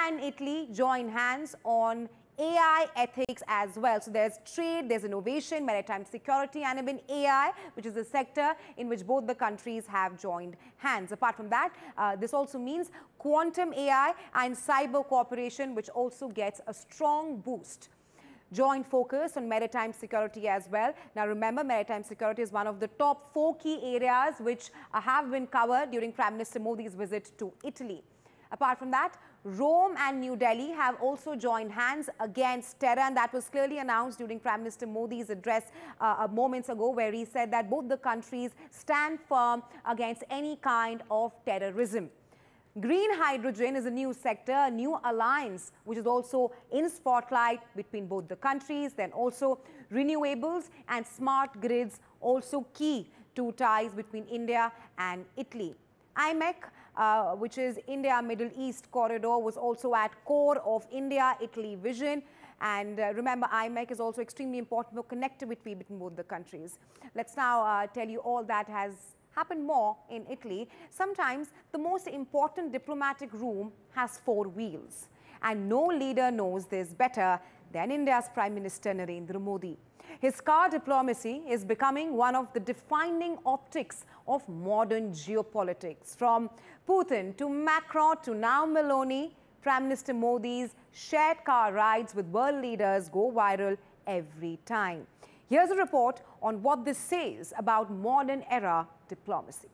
and Italy join hands on AI ethics as well. So there's trade, there's innovation, maritime security, and even AI, which is a sector in which both the countries have joined hands. Apart from that, this also means quantum AI and cyber cooperation, which also gets a strong boost. Joint focus on maritime security as well. Now remember, maritime security is one of the top 4 key areas which have been covered during Prime Minister Modi's visit to Italy. Apart from that, Rome and New Delhi have also joined hands against terror, and that was clearly announced during Prime Minister Modi's address moments ago, where he said that both the countries stand firm against any kind of terrorism. Green hydrogen is a new sector, a new alliance, which is also in spotlight between both the countries. Then also renewables and smart grids, also key to ties between India and Italy. IMEC, which is India-Middle East corridor, was also at core of India-Italy vision. And remember, IMEC is also extremely important for connectivity between both the countries. Let's now tell you all that has happened more in Italy. Sometimes the most important diplomatic room has 4 wheels. And no leader knows this better than India's Prime Minister Narendra Modi. His car diplomacy is becoming one of the defining optics of modern geopolitics. From Putin to Macron to now Meloni, Prime Minister Modi's shared car rides with world leaders go viral every time. Here's a report on what this says about modern era diplomacy.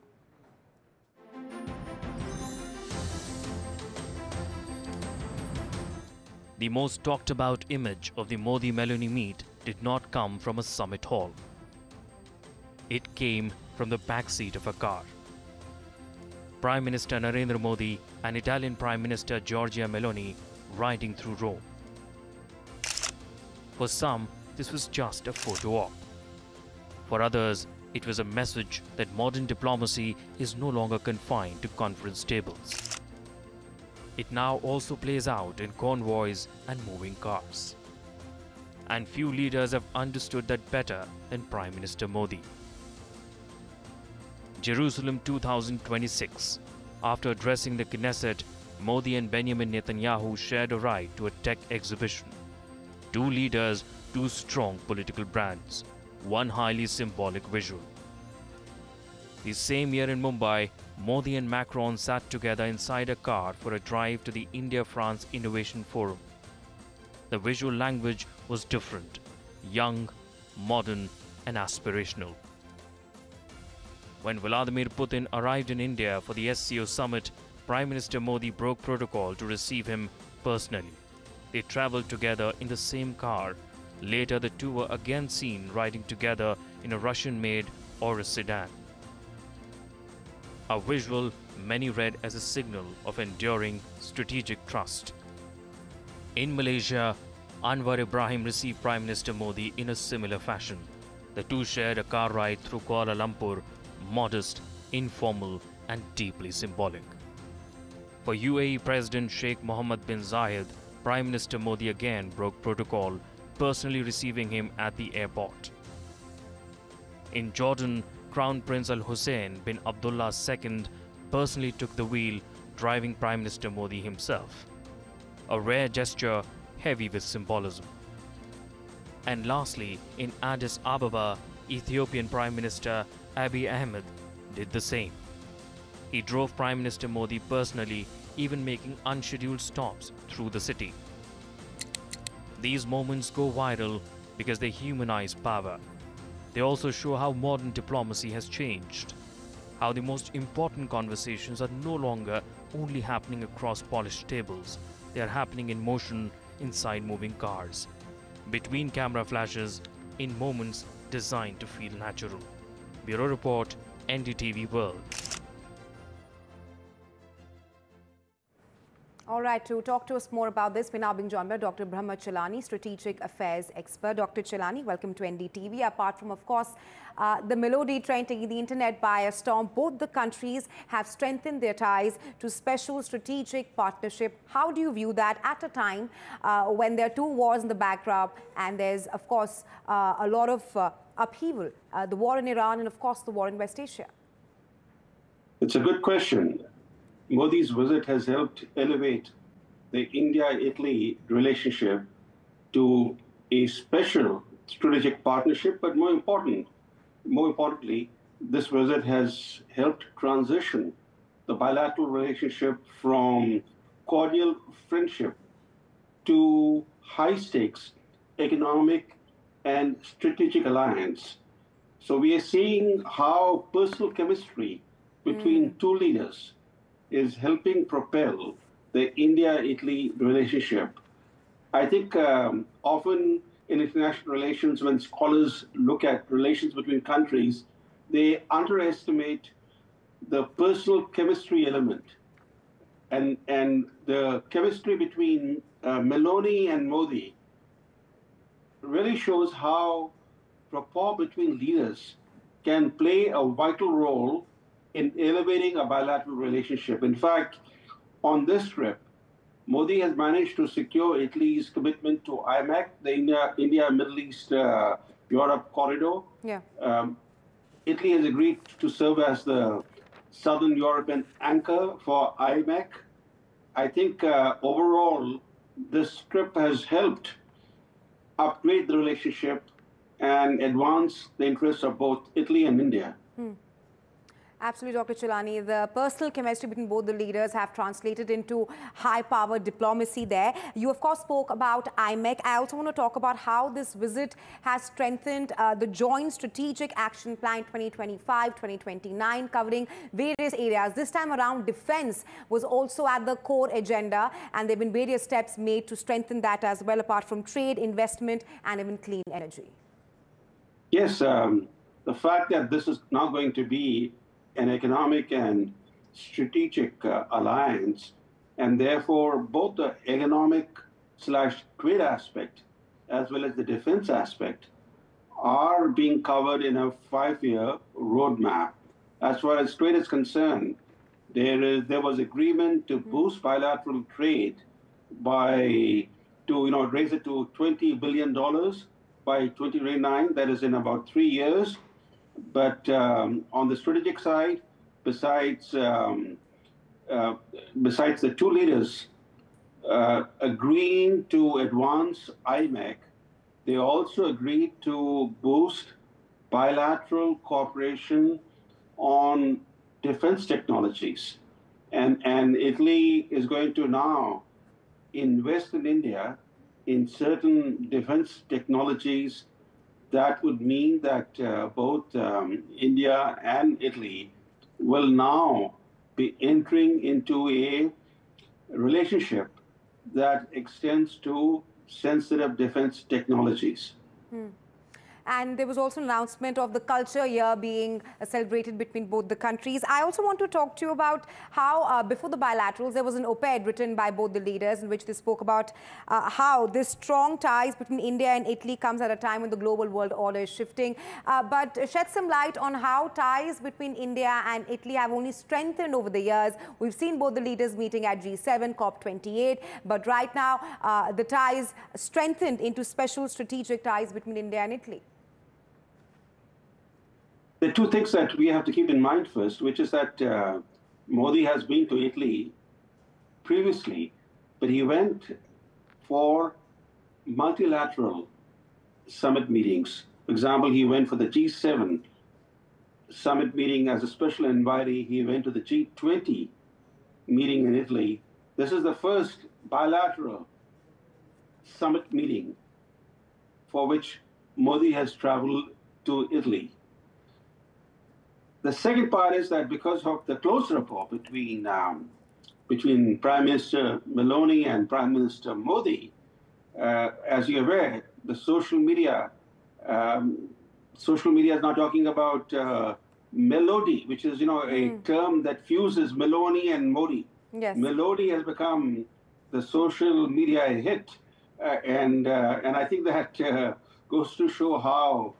The most talked about image of the Modi-Meloni meet did not come from a summit hall. It came from the backseat of a car. Prime Minister Narendra Modi and Italian Prime Minister Giorgia Meloni riding through Rome. For some, this was just a photo op. For others, it was a message that modern diplomacy is no longer confined to conference tables. It now also plays out in convoys and moving cars. And few leaders have understood that better than Prime Minister Modi. Jerusalem 2026. After addressing the Knesset, Modi and Benjamin Netanyahu shared a ride to a tech exhibition. 2 leaders, 2 strong political brands, one highly symbolic visual. The same year in Mumbai, Modi and Macron sat together inside a car for a drive to the India-France Innovation Forum. The visual language was different, young, modern, and aspirational. When Vladimir Putin arrived in India for the SCO summit, Prime Minister Modi broke protocol to receive him personally. They travelled together in the same car. Later, the 2 were again seen riding together in a Russian-made Urus sedan. A visual many read as a signal of enduring strategic trust. In Malaysia, Anwar Ibrahim received Prime Minister Modi in a similar fashion. The 2 shared a car ride through Kuala Lumpur, modest, informal, and deeply symbolic. For UAE President Sheikh Mohammed bin Zayed, Prime Minister Modi again broke protocol, personally receiving him at the airport. In Jordan, Crown Prince Al Hussein bin Abdullah II personally took the wheel, driving Prime Minister Modi himself. A rare gesture heavy with symbolism. And lastly, in Addis Ababa, Ethiopian Prime Minister Abiy Ahmed did the same. He drove Prime Minister Modi personally, even making unscheduled stops through the city. These moments go viral because they humanize power. They also show how modern diplomacy has changed, how the most important conversations are no longer only happening across polished tables. They are happening in motion inside moving cars, between camera flashes, in moments designed to feel natural. Bureau Report, NDTV World. All right, to talk to us more about this, we're now being joined by Dr. Brahma Chelani, Strategic Affairs Expert. Dr. Chelani, welcome to NDTV. Apart from, of course, the Melodi trend taking the internet by a storm, both the countries have strengthened their ties to special strategic partnership. How do you view that at a time when there are 2 wars in the backdrop and there's, of course, a lot of upheaval, the war in Iran and, of course, the war in West Asia? It's a good question. Modi's visit has helped elevate the India-Italy relationship to a special strategic partnership, but more importantly, this visit has helped transition the bilateral relationship from cordial friendship to high-stakes economic and strategic alliance. So we are seeing how personal chemistry between two leaders is helping propel the India-Italy relationship. I think often in international relations, when scholars look at relations between countries, they underestimate the personal chemistry element. And the chemistry between Meloni and Modi really shows how rapport between leaders can play a vital role in elevating a bilateral relationship. In fact, on this trip, Modi has managed to secure Italy's commitment to IMEC, the India Middle East Europe corridor. Yeah. Italy has agreed to serve as the Southern European anchor for IMEC. I think overall, this trip has helped upgrade the relationship and advance the interests of both Italy and India. Absolutely, Dr. Chilani. The personal chemistry between both the leaders have translated into high-power diplomacy there. You, of course, spoke about IMEC. I also want to talk about how this visit has strengthened the Joint Strategic Action Plan 2025-2029, covering various areas. This time around, defense was also at the core agenda, and there have been various steps made to strengthen that as well, apart from trade, investment, and even clean energy. Yes, the fact that this is now going to be an economic and strategic alliance, and therefore both the economic/trade aspect as well as the defense aspect are being covered in a 5-year roadmap. As far as trade is concerned, there was agreement to boost bilateral trade to raise it to $20 billion by 2029. That is in about 3 years. But on the strategic side, besides the two leaders agreeing to advance IMEC, they also agreed to boost bilateral cooperation on defense technologies. And Italy is going to now invest in India in certain defense technologies. That would mean that both India and Italy will now be entering into a relationship that extends to sensitive defense technologies. And there was also an announcement of the Culture Year being celebrated between both the countries. I also want to talk to you about how, before the bilaterals, there was an op-ed written by both the leaders in which they spoke about how this strong ties between India and Italy comes at a time when the global world order is shifting. But shed some light on how ties between India and Italy have only strengthened over the years. We've seen both the leaders meeting at G7, COP28, but right now the ties strengthened into special strategic ties between India and Italy. The two things that we have to keep in mind first, which is that Modi has been to Italy previously, but he went for multilateral summit meetings. For example, he went for the G7 summit meeting as a special invitee. He went to the G20 meeting in Italy. This is the first bilateral summit meeting for which Modi has traveled to Italy. The second part is that because of the close rapport between Prime Minister Meloni and Prime Minister Modi, as you're aware, the social media is now talking about Melody, which is a term that fuses Meloni and Modi. Yes. Melody has become the social media hit, and I think that goes to show how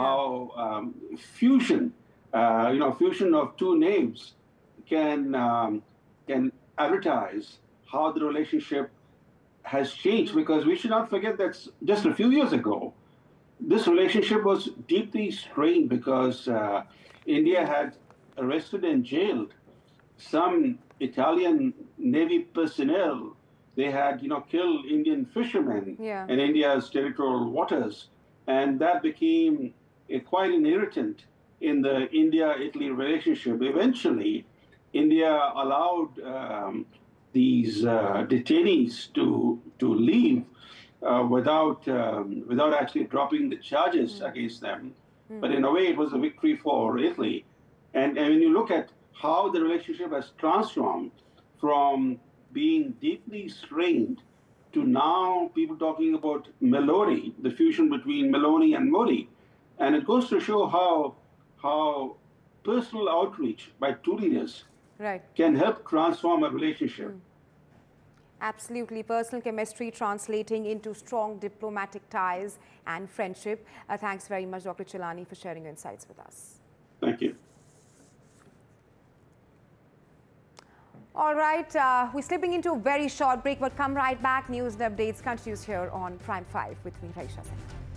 fusion. Fusion of two names can advertise how the relationship has changed, because we should not forget that just a few years ago, this relationship was deeply strained because India had arrested and jailed some Italian Navy personnel They had, killed Indian fishermen Yeah. in India's territorial waters, and that became quite an irritant in the India-Italy relationship. Eventually, India allowed these detainees to leave without actually dropping the charges against them. But in a way, it was a victory for Italy. And when you look at how the relationship has transformed from being deeply strained to now people talking about Meloni, the fusion between Meloni and Modi. And it goes to show how personal outreach by two leaders Right. can help transform a relationship. Absolutely. Personal chemistry translating into strong diplomatic ties and friendship. Thanks very much, Dr. Chilani, for sharing your insights with us. Thank you. All right, we're slipping into a very short break, but come right back. News and updates continues here on Prime 5 with me, Raisha Sen.